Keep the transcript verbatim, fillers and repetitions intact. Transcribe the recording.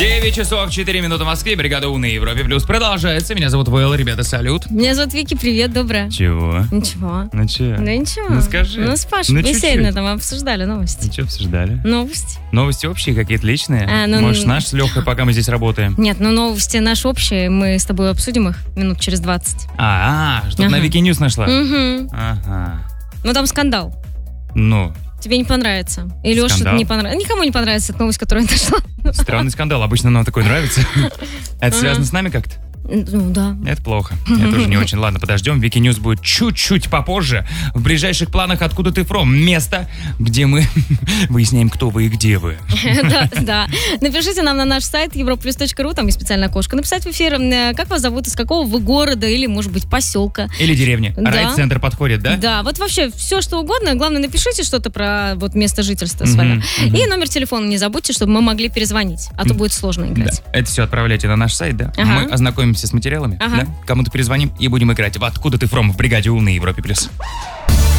девять часов четыре минуты в Москве. Бригада У на Европе Плюс продолжается. Меня зовут Вэл. Ребята, салют. Меня зовут Вики. Привет, доброе. Чего? Ничего. Ну че? Да ничего. Ну скажи. Ну с Пашей Ну, беседно чуть-чуть. там обсуждали новости. Ну что обсуждали? Новости. Новости общие какие-то личные? А, ну, Может, ну, наш с Лехой, пока мы здесь работаем? Нет, ну новости наши общие. Мы с тобой обсудим их минут через двадцать. А, а что-то Ага. на Вики Ньюс нашла? Угу. Ага. Ну там скандал. Ну, Тебе не понравится. И Леше Скандал? не понравится. Никому не понравится эта новость, которую я нашла. странный скандал. Обычно нам такой нравится. Это связано с нами как-то? Ну да. Это плохо. Это уже не очень. Ладно, подождем. Вики Ньюс будет чуть-чуть попозже. В ближайших планах «Откуда ты фром?» Место, где мы выясняем, кто вы и где вы. Да, да. Напишите нам на наш сайт европлюс точка ру, там есть специальное окошко. Написать в эфир, э, как вас зовут, из какого вы города или, может быть, поселка. Или деревня. Да. Райцентр подходит, да? Да, вот вообще все, что угодно. Главное, напишите что-то про вот место жительства Мгм, свое. мгм. И номер телефона не забудьте, чтобы мы могли перезвонить. А то будет сложно Да. играть. Это все отправляйте на наш сайт, да? Ага. Мы ознакомимся с материалами, Ага. да? Кому-то перезвоним и будем играть в «Откуда ты фром» в бригаде У на Европе Плюс.